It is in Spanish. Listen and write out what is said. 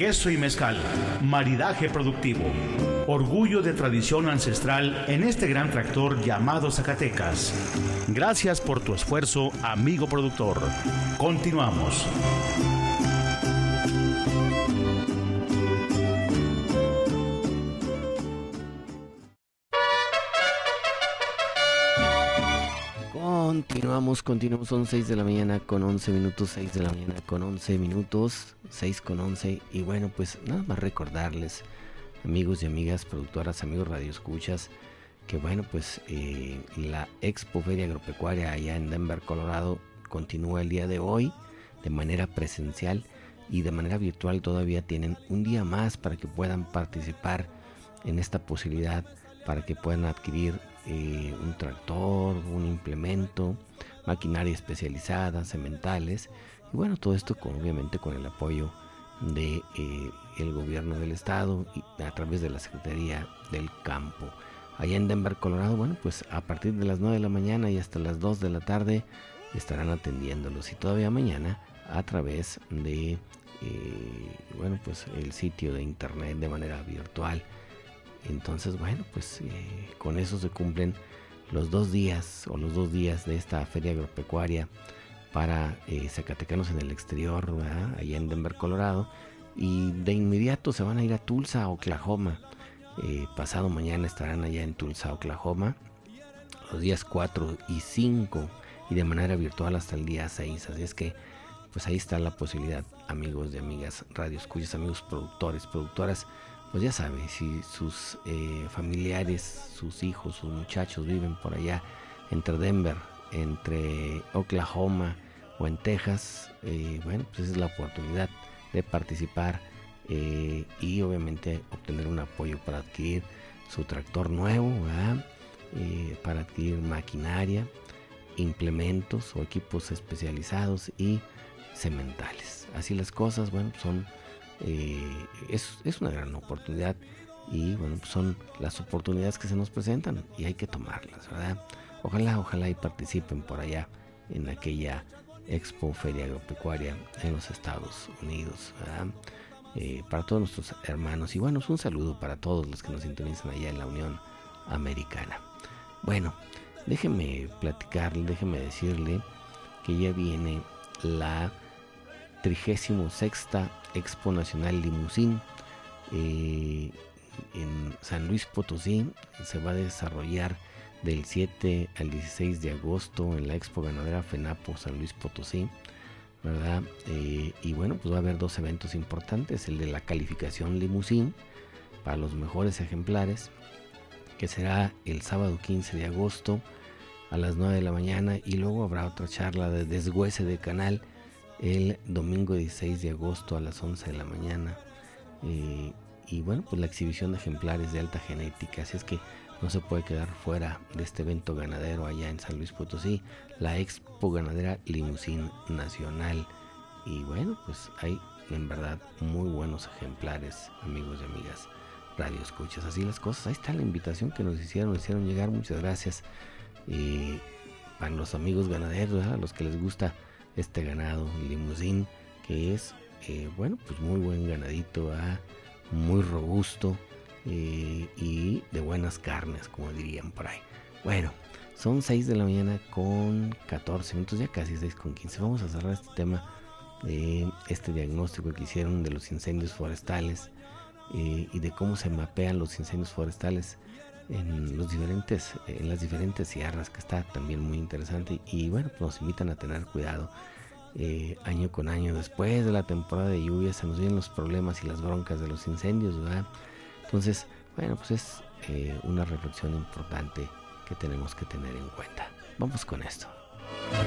queso y mezcal, maridaje productivo, orgullo de tradición ancestral en este gran tractor llamado Zacatecas. Gracias por tu esfuerzo, amigo productor. Continuamos. Continuamos, son 6 de la mañana con 11 minutos, 6 de la mañana con 11 minutos, 6 con 11, y bueno, pues nada más recordarles, amigos y amigas productoras, amigos radioescuchas, que bueno, pues la Expo Feria Agropecuaria allá en Denver, Colorado, continúa el día de hoy de manera presencial, y de manera virtual todavía tienen un día más para que puedan participar en esta posibilidad, para que puedan adquirir un tractor, un implemento, maquinaria especializada, sementales, y bueno, todo esto obviamente con el apoyo de el gobierno del estado y a través de la Secretaría del Campo. Allá en Denver, Colorado, bueno, pues a partir de las 9 de la mañana y hasta las 2 de la tarde estarán atendiéndolos, y todavía mañana a través de bueno, pues el sitio de internet de manera virtual. Entonces, bueno, pues con eso se cumplen los 2 días de esta feria agropecuaria para zacatecanos en el exterior, ¿verdad? Allá en Denver, Colorado, y de inmediato se van a ir a Tulsa, Oklahoma. Pasado mañana estarán allá en Tulsa, Oklahoma, los días 4 y 5, y de manera virtual hasta el día 6. Así es que pues ahí está la posibilidad, amigos y amigas radioescuchas, amigos productores, productoras. Pues ya saben, si sus familiares, sus hijos, sus muchachos viven por allá entre Denver, entre Oklahoma o en Texas, bueno, pues es la oportunidad de participar y obviamente obtener un apoyo para adquirir su tractor nuevo, para adquirir maquinaria, implementos o equipos especializados y sementales. Así las cosas, bueno, son... es una gran oportunidad, y bueno, pues son las oportunidades que se nos presentan y hay que tomarlas, ¿verdad? Ojalá y participen por allá en aquella Expo Feria Agropecuaria en los Estados Unidos, ¿verdad? Para todos nuestros hermanos, y bueno, es un saludo para todos los que nos sintonizan allá en la Unión Americana. Bueno, déjeme decirle que ya viene la 36ª Expo Nacional Limusín en San Luis Potosí. Se va a desarrollar del 7 al 16 de agosto en la Expo Ganadera FENAPO San Luis Potosí, ¿verdad? Y bueno, pues va a haber 2 eventos importantes: el de la calificación limusín para los mejores ejemplares, que será el sábado 15 de agosto a las 9 de la mañana, y luego habrá otra charla de deshuese de canal el domingo 16 de agosto a las 11 de la mañana. Y bueno, pues la exhibición de ejemplares de alta genética. Así es que no se puede quedar fuera de este evento ganadero allá en San Luis Potosí, la Expo Ganadera Limusín Nacional. Y bueno, pues hay en verdad muy buenos ejemplares, amigos y amigas radioescuchas. Así las cosas. Ahí está la invitación que nos hicieron llegar. Muchas gracias. Para los amigos ganaderos, ¿verdad? A los que les gusta este ganado limusín, que es bueno, pues muy buen ganadito, ¿verdad? Muy robusto, y de buenas carnes, como dirían por ahí. Bueno, son 6 de la mañana con 14 minutos, ya casi 6 con 15. Vamos a cerrar este tema de este diagnóstico que hicieron de los incendios forestales, y de cómo se mapean los incendios forestales en las diferentes sierras, que está también muy interesante. Y bueno, pues nos invitan a tener cuidado. Año con año, después de la temporada de lluvia, se nos vienen los problemas y las broncas de los incendios, ¿verdad? Entonces, bueno, pues es una reflexión importante que tenemos que tener en cuenta. Vamos con esto.